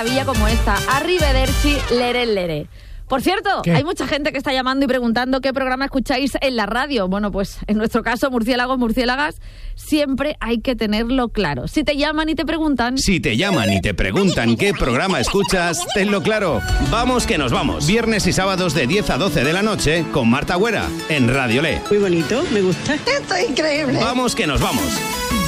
Maravilla como esta. Arrivederci, lere lere. Por cierto, ¿qué? Hay mucha gente que está llamando y preguntando qué programa escucháis en la radio. Bueno, pues en nuestro caso, murciélagos, murciélagas, siempre hay que tenerlo claro. Si te llaman y te preguntan... Si te llaman y te preguntan qué programa escuchas, tenlo claro. Vamos que nos vamos. Viernes y sábados de 10 a 12 de la noche con Marta Güera en Radio Le. Muy bonito, me gusta. Esto es increíble. Vamos que nos vamos.